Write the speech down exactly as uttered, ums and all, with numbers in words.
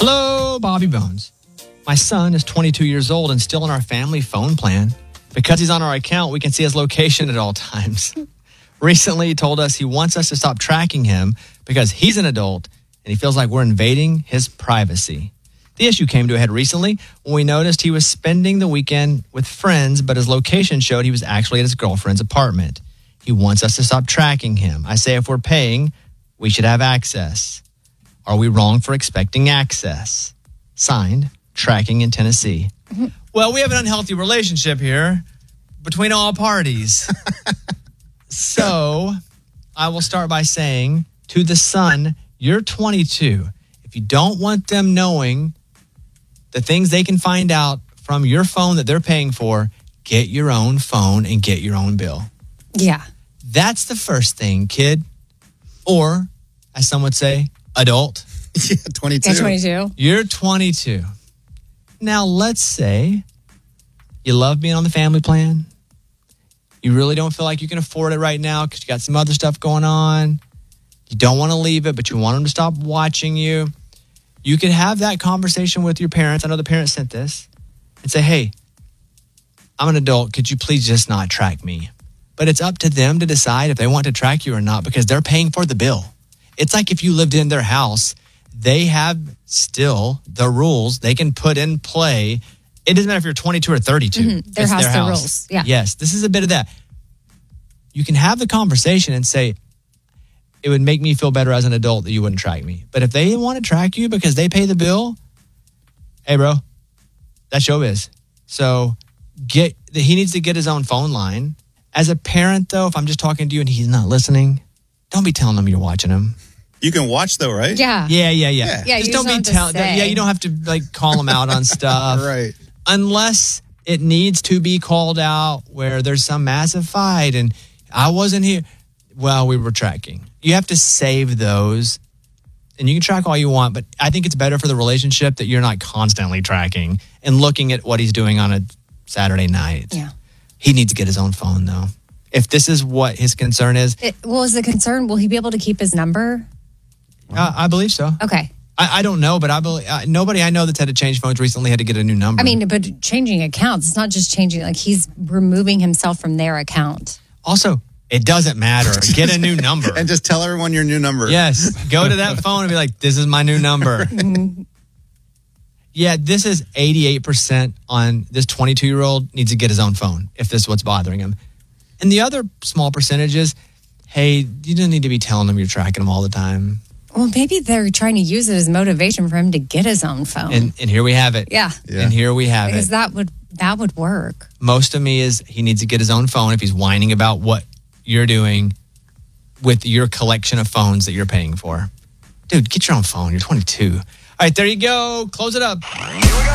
Hello, Bobby Bones. My son is twenty-two years old and still on our family phone plan. Because he's on our account, we can see his location at all times. Recently, he told us he wants us to stop tracking him because he's an adult and he feels like we're invading his privacy. The issue came to a head recently when we noticed he was spending the weekend with friends, but his location showed he was actually at his girlfriend's apartment. He wants us to stop tracking him. I say if we're paying, we should have access. Are we wrong for expecting access? Signed, Tracking in Tennessee. Mm-hmm. Well, we have an unhealthy relationship here between all parties. So I will start by saying to the son, you're twenty-two. If you don't want them knowing the things they can find out from your phone that they're paying for, get your own phone and get your own bill. Yeah. That's the first thing, kid. Or, as some would say, adult. Yeah, twenty-two. Yeah, twenty-two. You're twenty-two. Now, let's say you love being on the family plan. You really don't feel like you can afford it right now because you got some other stuff going on. You don't want to leave it, but you want them to stop watching you. You could have that conversation with your parents. I know the parents sent this. And say, hey, I'm an adult. Could you please just not track me? But it's up to them to decide if they want to track you or not because they're paying for the bill. It's like if you lived in their house, they have still the rules they can put in play. It doesn't matter if you're twenty-two or thirty-two. Mm-hmm. Their it's house, their the house. rules. Yeah. Yes, this is a bit of that. You can have the conversation and say, it would make me feel better as an adult that you wouldn't track me. But if they want to track you because they pay the bill, hey, bro, that's showbiz. So get he needs to get his own phone line. As a parent, though, if I'm just talking to you and he's not listening, don't be telling him you're watching him. You can watch though, right? Yeah. Yeah, yeah, yeah. Yeah, yeah just you don't just be don't have to telling. say. Yeah, you don't have to like call him out on stuff. Right. Unless it needs to be called out where there's some massive fight and I wasn't here. Well, we were tracking. You have to save those. And you can track all you want, but I think it's better for the relationship that you're not constantly tracking and looking at what he's doing on a Saturday night. Yeah. He needs to get his own phone, though. If this is what his concern is. It, well, is the concern, will he be able to keep his number? Uh, I believe so. Okay. I, I don't know, but I believe uh, nobody I know that's had to change phones recently had to get a new number. I mean, but changing accounts, it's not just changing, like he's removing himself from their account. Also, it doesn't matter. Get a new number. And just tell everyone your new number. Yes. Go to that phone and be like, this is my new number. Yeah, this is eighty-eight percent on this twenty-two-year-old needs to get his own phone if this is what's bothering him. And the other small percentage is, hey, you don't need to be telling them you're tracking them all the time. Well, maybe they're trying to use it as motivation for him to get his own phone. And and here we have it. Yeah. Yeah. And here we have Because it. that would that would work. Most of me is he needs to get his own phone if he's whining about what you're doing with your collection of phones that you're paying for. Dude, get your own phone. You're twenty-two. All right, there you go. Close it up.